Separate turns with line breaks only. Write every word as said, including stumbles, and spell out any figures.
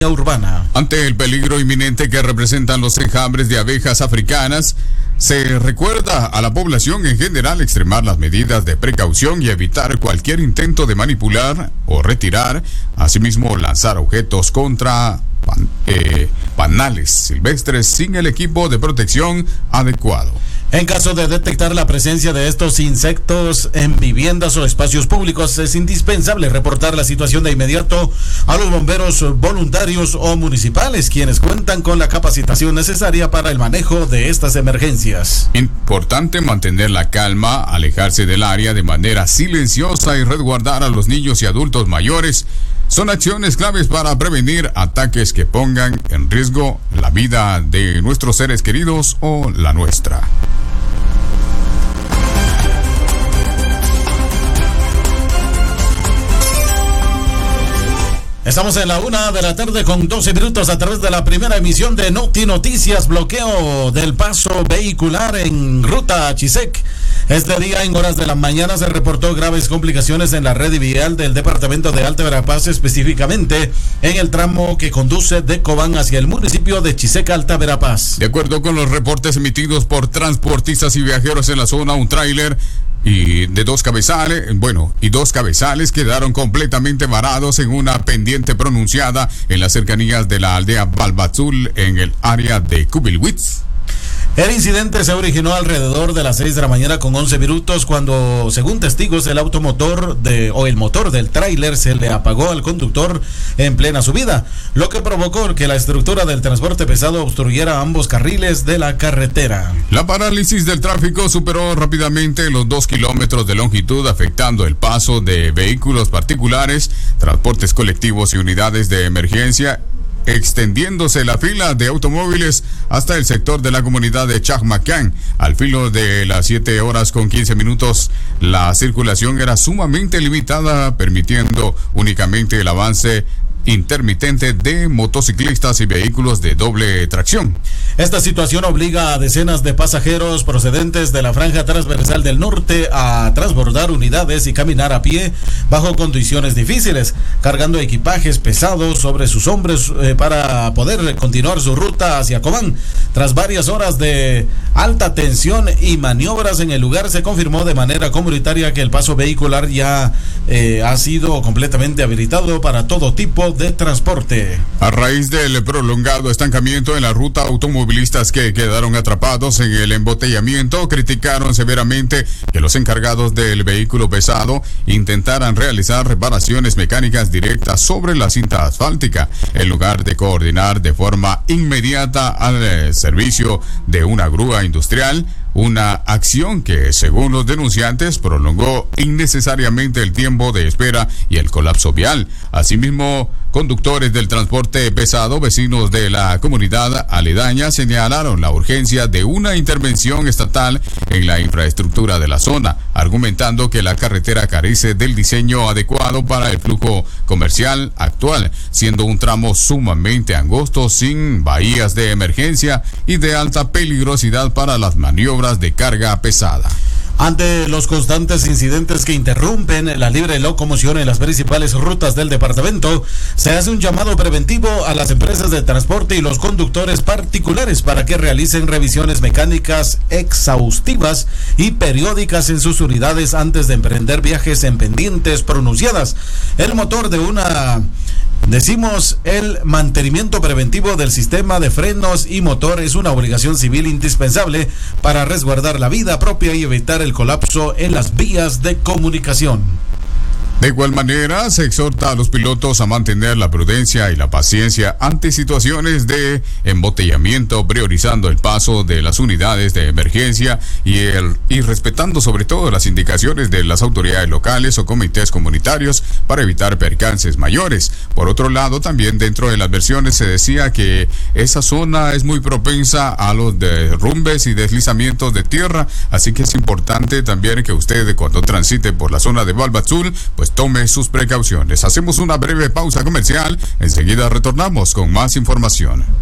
urbana.
Ante el peligro inminente que representan los enjambres de abejas africanas, se recuerda a la población en general extremar las medidas de precaución y evitar cualquier intento de manipular o retirar, asimismo lanzar objetos contra pan, eh, panales silvestres sin el equipo de protección adecuado.
En caso de detectar la presencia de estos insectos en viviendas o espacios públicos, es indispensable reportar la situación de inmediato a los bomberos voluntarios o municipales, quienes cuentan con la capacitación necesaria para el manejo de estas emergencias.
Importante mantener la calma, alejarse del área de manera silenciosa y resguardar a los niños y adultos mayores. Son acciones claves para prevenir ataques que pongan en riesgo la vida de nuestros seres queridos o la nuestra.
Estamos en la una de la tarde con doce minutos a través de la primera emisión de Noti Noticias. Bloqueo del paso vehicular en ruta Chisec. Este día, en horas de la mañana, se reportó graves complicaciones en la red vial del departamento de Alta Verapaz, específicamente en el tramo que conduce de Cobán hacia el municipio de Chisec, Alta Verapaz.
De acuerdo con los reportes emitidos por transportistas y viajeros en la zona, un tráiler y de dos cabezales, bueno, y dos cabezales quedaron completamente varados en una pendiente pronunciada en las cercanías de la aldea Balbazul, en el área de Kubilwitz.
El incidente se originó alrededor de las seis de la mañana con once minutos cuando, según testigos, el automotor de, o el motor del tráiler se le apagó al conductor en plena subida, lo que provocó que la estructura del transporte pesado obstruyera ambos carriles de la carretera.
La parálisis del tráfico superó rápidamente los dos kilómetros de longitud, afectando el paso de vehículos particulares, transportes colectivos y unidades de emergencia, extendiéndose la fila de automóviles hasta el sector de la comunidad de Chacmacán. Al filo de las siete horas con quince minutos, la circulación era sumamente limitada, permitiendo únicamente el avance intermitente de motociclistas y vehículos de doble tracción.
Esta situación obliga a decenas de pasajeros procedentes de la franja transversal del norte a transbordar unidades y caminar a pie bajo condiciones difíciles, cargando equipajes pesados sobre sus hombros eh, para poder continuar su ruta hacia Cobán. Tras varias horas de alta tensión y maniobras en el lugar, se confirmó de manera comunitaria que el paso vehicular ya eh, ha sido completamente habilitado para todo tipo de transporte.
A raíz del prolongado estancamiento en la ruta, automovilistas que quedaron atrapados en el embotellamiento criticaron severamente que los encargados del vehículo pesado intentaran realizar reparaciones mecánicas directas sobre la cinta asfáltica, en lugar de coordinar de forma inmediata al servicio de una grúa industrial, una acción que, según los denunciantes, prolongó innecesariamente el tiempo de espera y el colapso vial. Asimismo, conductores del transporte pesado, vecinos de la comunidad aledaña, señalaron la urgencia de una intervención estatal en la infraestructura de la zona, argumentando que la carretera carece del diseño adecuado para el flujo comercial actual, siendo un tramo sumamente angosto, sin bahías de emergencia y de alta peligrosidad para las maniobras de carga pesada.
Ante los constantes incidentes que interrumpen la libre locomoción en las principales rutas del departamento, se hace un llamado preventivo a las empresas de transporte y los conductores particulares para que realicen revisiones mecánicas exhaustivas y periódicas en sus unidades antes de emprender viajes en pendientes pronunciadas. El motor de una... Decimos, el mantenimiento preventivo del sistema de frenos y motor es una obligación civil indispensable para resguardar la vida propia y evitar el colapso en las vías de comunicación.
De igual manera, se exhorta a los pilotos a mantener la prudencia y la paciencia ante situaciones de embotellamiento, priorizando el paso de las unidades de emergencia y, el, y respetando sobre todo las indicaciones de las autoridades locales o comités comunitarios para evitar percances mayores. Por otro lado, también dentro de las versiones se decía que esa zona es muy propensa a los derrumbes y deslizamientos de tierra, así que es importante también que usted, cuando transite por la zona de Balbazul, pues tome sus precauciones. Hacemos una breve pausa comercial, enseguida retornamos con más información.